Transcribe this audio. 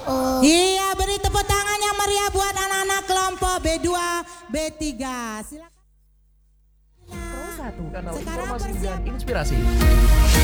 Iya, beri tepuk tangan yang meriah buat anak-anak kelompok B2, B3. Silakan. Pro 1, kanal Sekarang informasi bersiap. dan inspirasi.